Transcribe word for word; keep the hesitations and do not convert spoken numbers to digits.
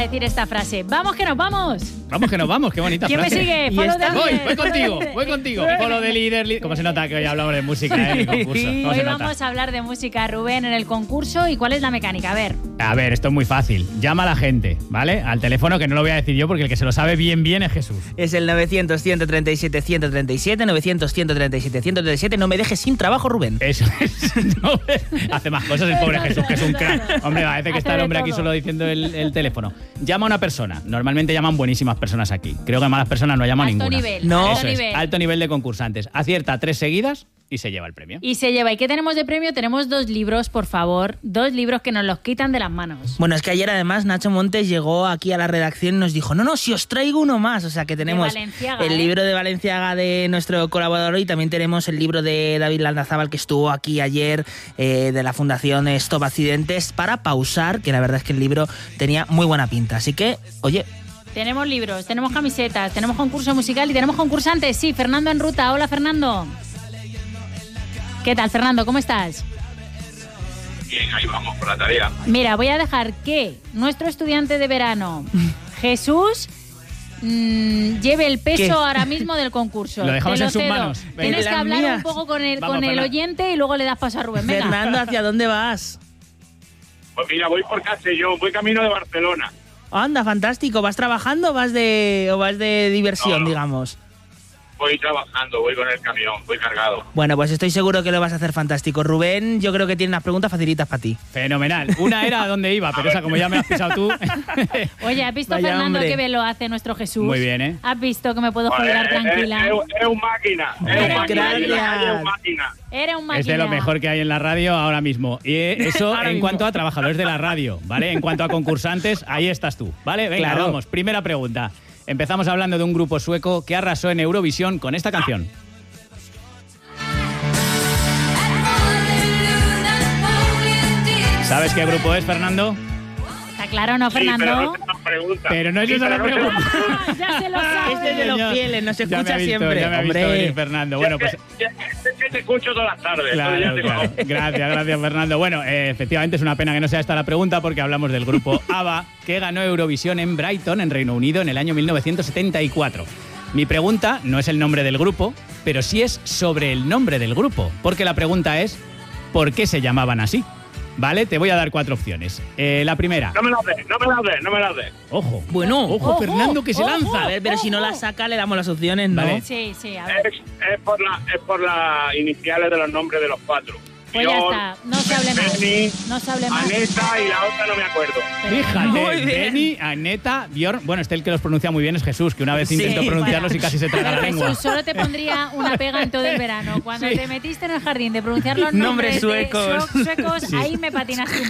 decir esta frase. ¡Vamos que nos vamos! Vamos que nos vamos, qué bonita ¿Quién frase. me sigue? Follow the Voy, leader. voy contigo, voy contigo. Follow the leader, leader. Como se nota que hoy hablamos de música en el concurso. ¿Cómo Hoy se nota? vamos a hablar de música, Rubén, en el concurso. ¿Y cuál es la mecánica? A ver. A ver, esto es muy fácil. Llama a la gente, ¿vale? Al teléfono, que no lo voy a decir yo porque el que se lo sabe bien bien es Jesús. Es el novecientos, ciento treinta y siete, ciento treinta y siete, novecientos, ciento treinta y siete, ciento treinta y siete. No me dejes sin trabajo, Rubén. Eso es. No, hace más cosas el pobre Jesús, que es un crack. Hombre, parece que Hace está el de hombre aquí todo. solo diciendo el, el teléfono. Llama a una persona. Normalmente llaman buenísimas personas aquí. Creo que malas personas no llaman Alto ninguna. nivel. No. Alto Eso es, nivel. alto nivel de concursantes. Acierta tres seguidas y se lleva el premio. Y se lleva. ¿Y qué tenemos de premio? Tenemos dos libros, por favor. Dos libros que nos los quitan de las manos. Bueno, es que ayer además Nacho Montes llegó aquí a la redacción y nos dijo, no, no, si os traigo uno más. O sea que tenemos Valenciaga, el ¿eh? libro de Valenciaga de nuestro colaborador y también tenemos el libro de David Landazábal que estuvo aquí ayer eh, de la Fundación Stop Accidentes para pausar, que la verdad es que el libro tenía muy buena pinta. Así que, oye... Tenemos libros, tenemos camisetas, tenemos concurso musical y tenemos concursantes. Sí, Fernando en ruta. Hola, Fernando. ¿Qué tal, Fernando? ¿Cómo estás? Bien, ahí vamos por la tarea. Mira, voy a dejar que nuestro estudiante de verano, Jesús, mmm, lleve el peso ¿Qué? ahora mismo del concurso. Lo dejamos Te en sus cedo. manos. Venga. Tienes En que las hablar mías. un poco con el, Vamos, con el Fernando. oyente y luego le das paso a Rubén. Venga. Fernando, ¿hacia dónde vas? Pues mira, voy por Castellón, voy camino de Barcelona. Anda, fantástico. ¿Vas trabajando o vas de, o vas de diversión, No, no. digamos? Voy trabajando, voy con el camión, voy cargado. Bueno, pues estoy seguro que lo vas a hacer fantástico. Rubén, yo creo que tiene unas preguntas facilitas para ti. Fenomenal. Una era a dónde iba, pero esa como ya me has pisado tú. Oye, ¿has visto, Vaya Fernando, hombre. qué bien lo hace nuestro Jesús? Muy bien, ¿eh? ¿Has visto que me puedo Pues, jubilar es- tranquila? Es, es un máquina, es Gracias. un máquina. y en la calle es un máquina. Era un máquina. Es de lo mejor que hay en la radio ahora mismo. Y eh, eso Ahora en mismo. cuanto a trabajadores de la radio, ¿vale? En cuanto a concursantes, ahí estás tú, ¿vale? Venga, Claro. vamos. Primera pregunta. Empezamos hablando de un grupo sueco que arrasó en Eurovisión con esta canción. ¿Sabes qué grupo es, Fernando? ¿Está claro, no, Sí, pero Fernando? no te las preguntas. Pero no es Sí, esa la pero no te las pregunta. preguntas. Ah, ya se lo sabe. Este es de los Señor. fieles, nos Ya me escucha ha visto, siempre. Ya me ha visto Hombre. venir, Fernando. Bueno, pues... Ya- ya- Es que te escucho todas las tardes. Claro, entonces ya te claro. conozco. Gracias, gracias, Fernando. Bueno, eh, efectivamente es una pena que no sea esta la pregunta porque hablamos del grupo ABBA que ganó Eurovisión en Brighton, en Reino Unido, en el año mil novecientos setenta y cuatro. Mi pregunta no es el nombre del grupo, pero sí es sobre el nombre del grupo, porque la pregunta es ¿por qué se llamaban así? ¿Vale? Te voy a dar cuatro opciones. Eh, la primera. No me las des, no me las des, no me las des. Ojo. Bueno. Ojo, Ojo, Fernando, que se ojo. lanza. A ver, pero si no la saca, le damos las opciones, ¿no? Vale. Sí, sí, a ver. Es, es por la, es por las iniciales de los nombres de los cuatro. Pues ya Bjorn, está, no se hable más. Benny, No se hable más. Aneta y la otra no me acuerdo. Fíjate, Muy bien. Benny, Aneta, Bjorn. Bueno, este el que los pronuncia muy bien es Jesús, que una vez Sí, intentó pronunciarlos bueno. y casi se traga la Pero lengua. Jesús, solo te pondría una pega en todo el verano. Cuando Sí. te metiste en el jardín de pronunciar los Nombres nombres, de suecos. suec- suecos, Sí. ahí me patinaste un